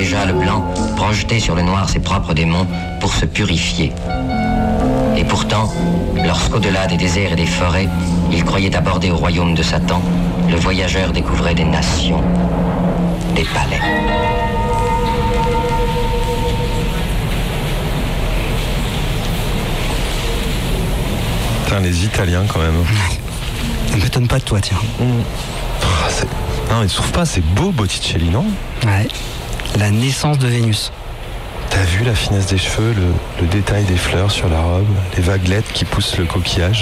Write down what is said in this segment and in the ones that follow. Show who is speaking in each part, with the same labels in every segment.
Speaker 1: déjà le blanc projeter sur le noir ses propres démons pour se purifier. Et pourtant, lorsqu'au-delà des déserts et des forêts, il croyait aborder au royaume de Satan, le voyageur découvrait des nations, des palais.
Speaker 2: Putain, les Italiens quand même.
Speaker 3: Ça ne m'étonne pas de toi, tiens.
Speaker 2: Non, mais tu trouves pas, c'est beau Botticelli, non?
Speaker 3: Ouais. La naissance de Vénus.
Speaker 2: T'as vu la finesse des cheveux, le détail des fleurs sur la robe, les vaguelettes qui poussent le coquillage.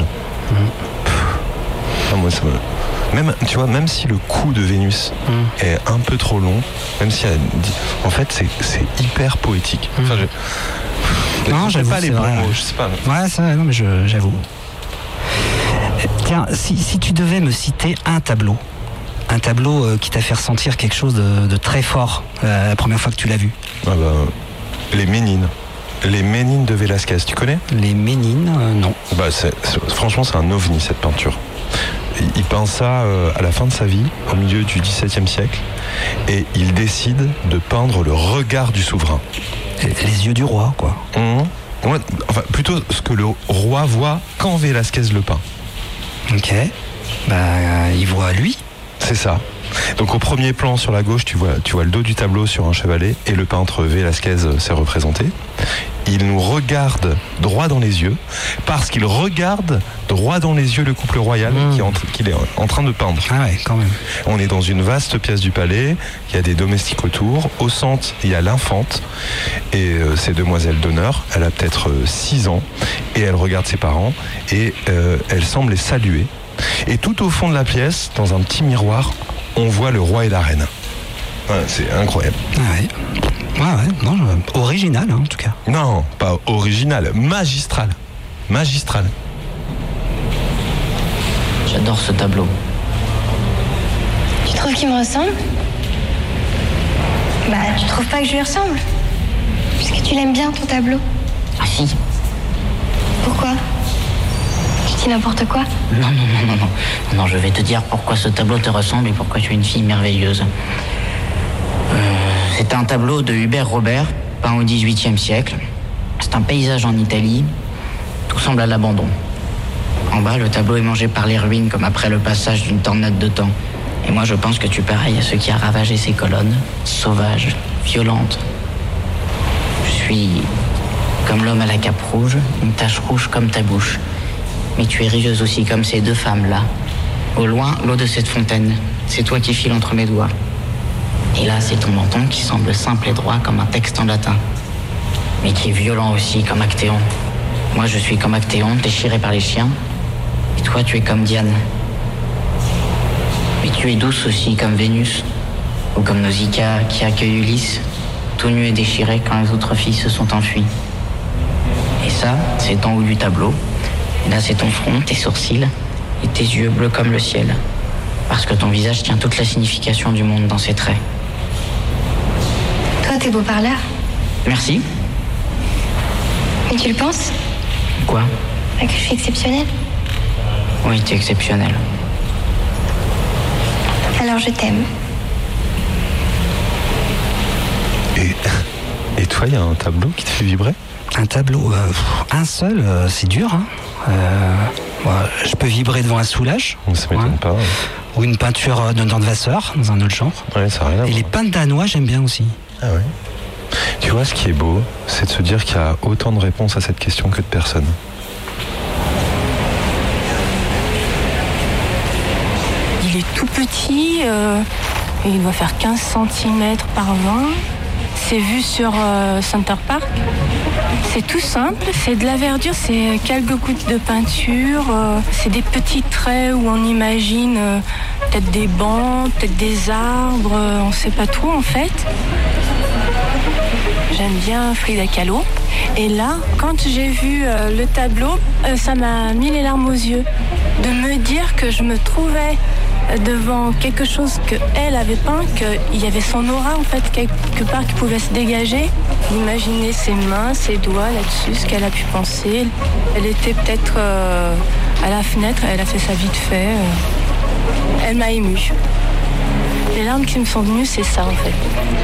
Speaker 2: Non, moi, ça me... Même, tu vois, même si le cou de Vénus est un peu trop long, même si en fait c'est hyper poétique. Enfin,
Speaker 3: non, j'avoue,
Speaker 2: pas les bons mots, je sais pas.
Speaker 3: Ouais, ça, non, mais j'avoue. Tiens, si tu devais me citer un tableau qui t'a fait ressentir quelque chose de très fort la première fois que tu l'as vu.
Speaker 2: Ah bah, les Ménines. Les Ménines de Velázquez, tu connais?
Speaker 3: Les Ménines, non.
Speaker 2: Bah, franchement, c'est un ovni cette peinture. Il peint ça à la fin de sa vie, au milieu du XVIIe siècle, et il décide de peindre le regard du souverain.
Speaker 3: Les yeux du roi, quoi.
Speaker 2: Ouais, enfin, plutôt ce que le roi voit quand Velázquez le peint.
Speaker 3: Ok. Bah, il voit lui.
Speaker 2: C'est ça. Donc au premier plan sur la gauche, tu vois le dos du tableau sur un chevalet et le peintre Velázquez s'est représenté. Il nous regarde droit dans les yeux parce qu'il regarde droit dans les yeux le couple royal qu'il est en train de peindre.
Speaker 3: Ah ouais, quand même.
Speaker 2: On est dans une vaste pièce du palais, il y a des domestiques autour. Au centre, il y a l'infante et ses demoiselles d'honneur. Elle a peut-être 6 ans et elle regarde ses parents et elle semble les saluer. Et tout au fond de la pièce, dans un petit miroir, on voit le roi et la reine. Ouais, c'est incroyable.
Speaker 3: Ouais, non, original en tout cas.
Speaker 2: Non, pas original, magistral. Magistral.
Speaker 4: J'adore ce tableau.
Speaker 5: Tu trouves qu'il me ressemble? Bah, tu trouves pas que je lui ressemble? Puisque tu l'aimes bien ton tableau.
Speaker 4: Ah si.
Speaker 5: Pourquoi? Je dis n'importe quoi?
Speaker 4: Non, je vais te dire pourquoi ce tableau te ressemble et pourquoi tu es une fille merveilleuse. C'est un tableau de Hubert Robert, peint au XVIIIe siècle. C'est un paysage en Italie. Tout semble à l'abandon. En bas, le tableau est mangé par les ruines comme après le passage d'une tornade de temps. Et moi, je pense que tu pareilles à ce qui a ravagé ces colonnes, sauvage, violente. Je suis comme l'homme à la cape rouge, une tache rouge comme ta bouche. Mais tu es rieuse aussi comme ces 2 femmes-là. Au loin, l'eau de cette fontaine. C'est toi qui files entre mes doigts. Et là, c'est ton menton qui semble simple et droit comme un texte en latin. Mais qui est violent aussi comme Actéon. Moi, je suis comme Actéon, déchiré par les chiens. Et toi, tu es comme Diane. Mais tu es douce aussi comme Vénus. Ou comme Nausicaa qui accueille Ulysse, tout nu et déchiré quand les autres filles se sont enfuies. Et ça, c'est en haut du tableau. Et là, c'est ton front, tes sourcils et tes yeux bleus comme le ciel. Parce que ton visage tient toute la signification du monde dans ses traits.
Speaker 5: Toi, t'es beau parleur.
Speaker 4: Merci.
Speaker 5: Mais tu le penses?
Speaker 4: Quoi?
Speaker 5: Que je suis exceptionnelle.
Speaker 4: Oui, t'es exceptionnelle.
Speaker 5: Alors je t'aime.
Speaker 2: Et toi, il y a un tableau qui te fait vibrer?
Speaker 3: Un tableau, un seul, c'est dur. Je peux vibrer devant un Soulages.
Speaker 2: Ça m'étonne pas.
Speaker 3: Ou une peinture de Vasseur, dans un autre genre.
Speaker 2: Ouais, ça a rien à voir.
Speaker 3: Et les peintres danois, j'aime bien aussi.
Speaker 2: Ah ouais. Tu vois, ce qui est beau, c'est de se dire qu'il y a autant de réponses à cette question que de personnes.
Speaker 6: Il est tout petit, et il doit faire 15 cm par 20. C'est vu sur Center Park. C'est tout simple, c'est de la verdure, c'est quelques gouttes de peinture, c'est des petits traits où on imagine peut-être des bancs, peut-être des arbres, on ne sait pas trop en fait. J'aime bien Frida Kahlo. Et là, quand j'ai vu le tableau, ça m'a mis les larmes aux yeux. De me dire que je me trouvais devant quelque chose qu'elle avait peint, qu'il y avait son aura en fait quelque part qui pouvait se dégager. Imaginez ses mains, ses doigts là-dessus, ce qu'elle a pu penser. Elle était peut-être à la fenêtre, elle a fait ça vite fait. Elle m'a émue. Les larmes qui me sont venues, c'est ça en fait.